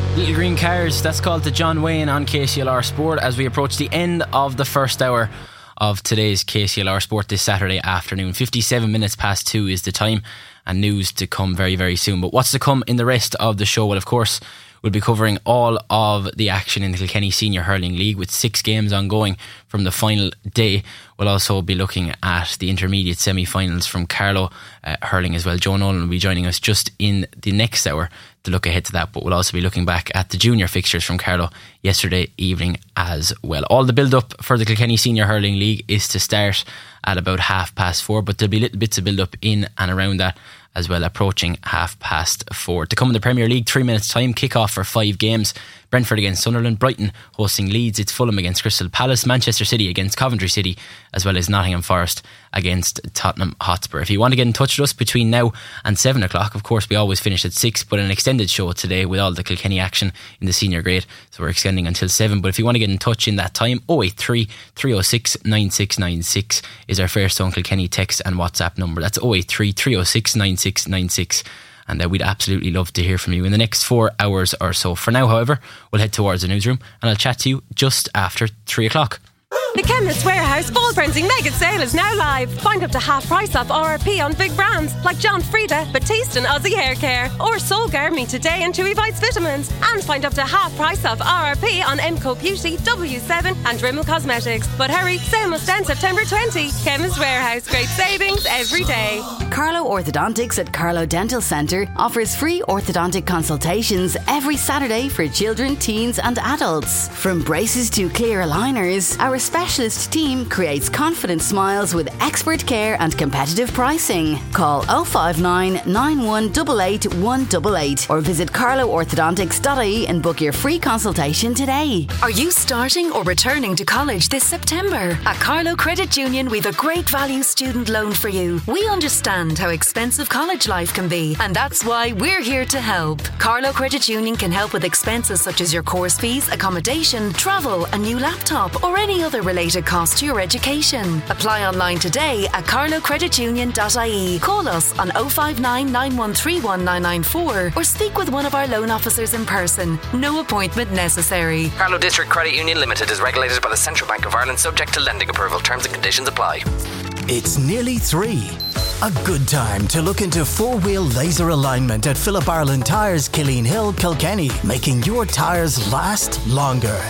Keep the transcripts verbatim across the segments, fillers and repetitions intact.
Little Green Cars, that's called the John Wayne on K C L R Sport as we approach the end of the first hour of today's K C L R Sport this Saturday afternoon. fifty-seven minutes past two is the time, and news to come very, very soon. But what's to come in the rest of the show? Well, of course, we'll be covering all of the action in the Kilkenny Senior Hurling League with six games ongoing from the final day. We'll also be looking at the intermediate semi-finals from Carlow uh, Hurling as well. Joe Nolan will be joining us just in the next hour to look ahead to that, but we'll also be looking back at the junior fixtures from Carlow yesterday evening as well. All the build-up for the Kilkenny Senior Hurling League is to start at about half past four, but there'll be little bits of build-up in and around that as well, approaching half past four. To come in the Premier League, three minutes time, kick-off for five games. Brentford against Sunderland, Brighton hosting Leeds, it's Fulham against Crystal Palace, Manchester City against Coventry City, as well as Nottingham Forest against Tottenham Hotspur. If you want to get in touch with us between now and seven o'clock, of course we always finish at six, but an extended show today with all the Kilkenny action in the senior grade, so we're extending until seven. But if you want to get in touch in that time, oh eight three, three oh six, nine six nine six is our Fairstone Kilkenny text and WhatsApp number. That's oh eight three, three oh six, nine six nine six. And uh, we'd absolutely love to hear from you in the next four hours or so. For now, however, we'll head towards the newsroom and I'll chat to you just after three o'clock. The Chemist Warehouse Fall Frenzy Mega Sale is now live. Find up to half price off R R P on big brands like John Frieda, Batiste and Aussie Hair Care, or Solgar Me Today and Chewy Bites Vitamins. And find up to half price off R R P on M Co Beauty, W seven and Rimmel Cosmetics. But hurry, sale must end September twentieth. Chemist Warehouse, great savings every day. Carlow Orthodontics at Carlow Dental Centre offers free orthodontic consultations every Saturday for children, teens and adults. From braces to clear aligners, our specialist team creates confident smiles with expert care and competitive pricing. Call oh five nine, nine one eight eight, one eight eight or visit carlow orthodontics dot I E and book your free consultation today. Are you starting or returning to college this September? At Carlow Credit Union, we've a great value student loan for you. We understand how expensive college life can be, and that's why we're here to help. Carlow Credit Union can help with expenses such as your course fees, accommodation, travel, a new laptop or any other related cost to your education. Apply online today at carlow credit union dot I E. Call us on oh five nine, nine one three one nine nine four or speak with one of our loan officers in person. No appointment necessary. Carlow District Credit Union Limited is regulated by the Central Bank of Ireland, subject to lending approval. Terms and conditions apply. It's nearly three. A good time to look into four-wheel laser alignment at Philip Ireland Tyres, Killeen Hill, Kilkenny, making your tyres last longer.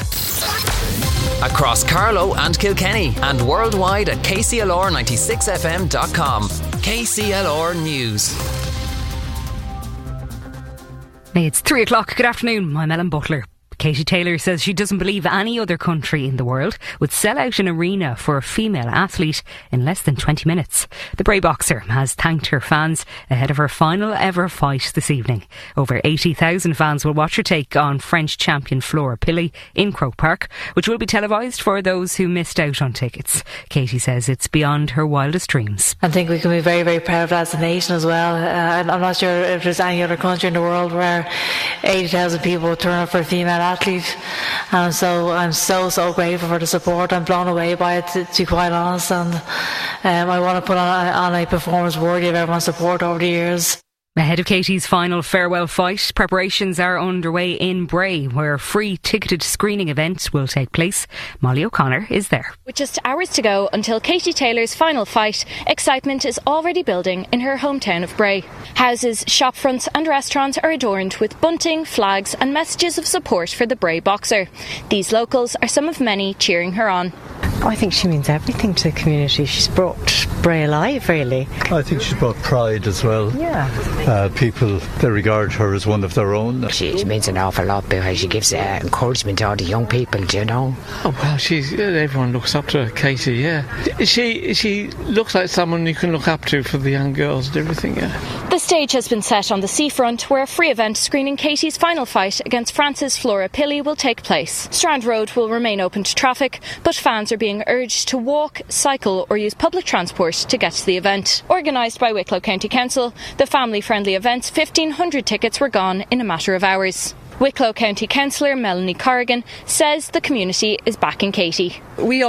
Across Carlow and Kilkenny and worldwide at K C L R ninety-six F M dot com. K C L R News. Hey, it's three o'clock. Good afternoon. I'm Ellen Butler. Katie Taylor says she doesn't believe any other country in the world would sell out an arena for a female athlete in less than twenty minutes. The Bray boxer has thanked her fans ahead of her final ever fight this evening. Over eighty thousand fans will watch her take on French champion Flora Pilley in Croke Park, which will be televised for those who missed out on tickets. Katie says it's beyond her wildest dreams. I think we can be very, very proud of that as a nation as well. Uh, I'm not sure if there's any other country in the world where eighty thousand people would turn up for a female athlete, and so I'm so so grateful for the support. I'm blown away by it, to, to be quite honest, and um, I want to put on, on a performance worthy of everyone's support over the years. Ahead of Katie's final farewell fight, preparations are underway in Bray, where a free ticketed screening event will take place. Molly O'Connor is there. With just hours to go until Katie Taylor's final fight, excitement is already building in her hometown of Bray. Houses, shop fronts and restaurants are adorned with bunting, flags and messages of support for the Bray boxer. These locals are some of many cheering her on. I think she means everything to the community. She's brought Bray alive, really. I think she's brought pride as well. Yeah. Uh, people, they regard her as one of their own. She, she means an awful lot because she gives uh, encouragement to all the young people, do you know? Oh, well, she's, everyone looks up to her, Katie, yeah. She, she looks like someone you can look up to for the young girls and everything, yeah. The stage has been set on the seafront, where a free event screening Katie's final fight against France's Flora Pilley will take place. Strand Road will remain open to traffic, but fans are being urged to walk, cycle or use public transport to get to the event. Organised by Wicklow County Council, the family-friendly event's fifteen hundred tickets were gone in a matter of hours. Wicklow County Councillor Melanie Corrigan says the community is backing Katie. We